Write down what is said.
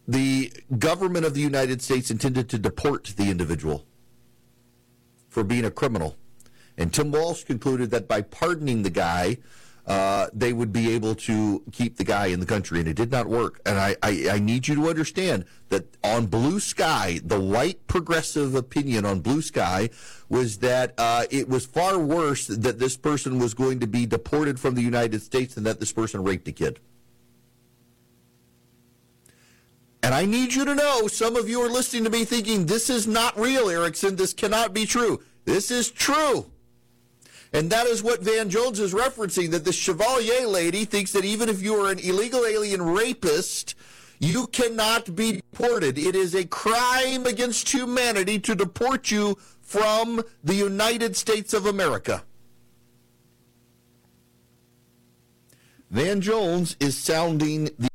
the government of the United States intended to deport the individual for being a criminal. And Tim Walsh concluded that by pardoning the guy, they would be able to keep the guy in the country, and it did not work. And I need you to understand that on Blue Sky, the white progressive opinion on Blue Sky was that it was far worse that this person was going to be deported from the United States than that this person raped a kid. And I need you to know, some of you are listening to me thinking, this is not real, Erickson. This cannot be true. This is true. And that is what Van Jones is referencing, that the Chevalier lady thinks that even if you are an illegal alien rapist, you cannot be deported. It is a crime against humanity to deport you from the United States of America. Van Jones is sounding the